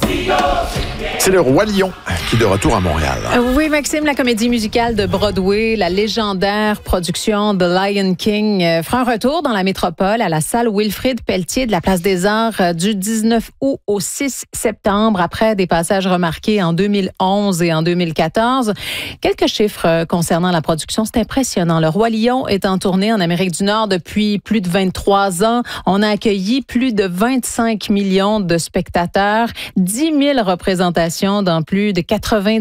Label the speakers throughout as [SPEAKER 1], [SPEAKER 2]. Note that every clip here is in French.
[SPEAKER 1] C'est le Roi Lion qui est de retour à Montréal.
[SPEAKER 2] Oui, Maxime, la comédie musicale de Broadway, la légendaire production The Lion King, fera un retour dans la métropole à la salle Wilfrid Pelletier de la Place des Arts du 19 août au 6 septembre, après des passages remarqués en 2011 et en 2014. Quelques chiffres concernant la production, c'est impressionnant. Le Roi Lion est en tournée en Amérique du Nord depuis plus de 23 ans. On a accueilli plus de 25 millions de spectateurs, 10 000 représentations dans plus de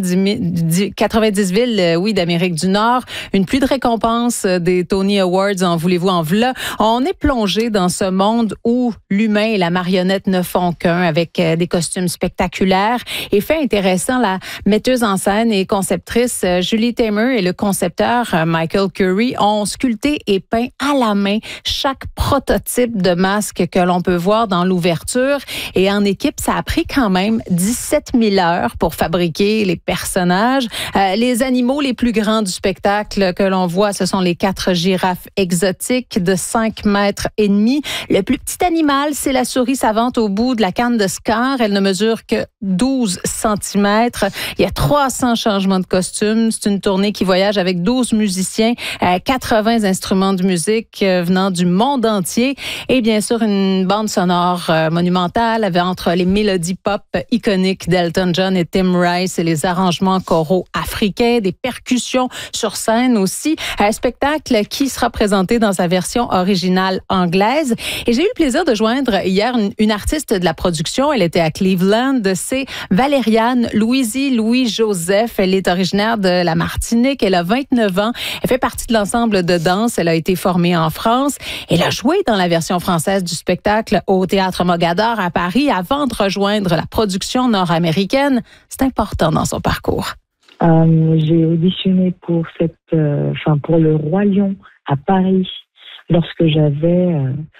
[SPEAKER 2] 90 villes d'Amérique du Nord. Une pluie de récompenses des Tony Awards, en voulez-vous, en v'là. On est plongé dans ce monde où l'humain et la marionnette ne font qu'un, avec des costumes spectaculaires. Et fait intéressant, la metteuse en scène et conceptrice Julie Taymor et le concepteur Michael Curry ont sculpté et peint à la main chaque prototype de masque que l'on peut voir dans l'ouverture. Et en équipe, ça a pris quand même 17 000 heures pour fabriquer les personnages. Les animaux les plus grands du spectacle que l'on voit, ce sont les 4 girafes exotiques de 5 mètres et demi. Le plus petit animal, c'est la souris savante au bout de la canne de Scar. Elle ne mesure que 12 centimètres. Il y a 300 changements de costumes. C'est une tournée qui voyage avec 12 musiciens, 80 instruments de musique venant du monde entier et bien sûr une bande sonore monumentale entre les mélodies pop iconiques d'Elton John et Tim Rice et les arrangements choraux africains, des percussions sur scène aussi. Un spectacle qui sera présenté dans sa version originale anglaise. Et j'ai eu le plaisir de joindre hier une artiste de la production. Elle était à Cleveland. C'est Valériane Louis-Joseph. Elle est originaire de la Martinique. Elle a 29 ans. Elle fait partie de l'ensemble de danse. Elle a été formée en France. Elle a joué dans la version française du spectacle au Théâtre Mogador à Paris avant de rejoindre la production nord-américaine. C'est important dans son parcours.
[SPEAKER 3] J'ai auditionné pour pour le Roi Lion à Paris lorsque j'avais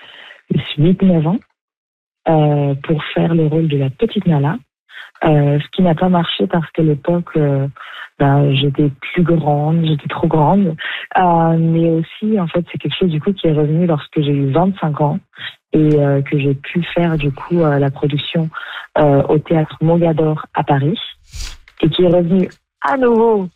[SPEAKER 3] 8-9 ans pour faire le rôle de la petite Nala. Ce qui n'a pas marché parce qu'à l'époque, j'étais plus grande, j'étais trop grande. Mais aussi, en fait, c'est quelque chose du coup qui est revenu lorsque j'ai eu 25 ans et que j'ai pu faire du coup la production au Théâtre Mogador à Paris et qui est revenu à nouveau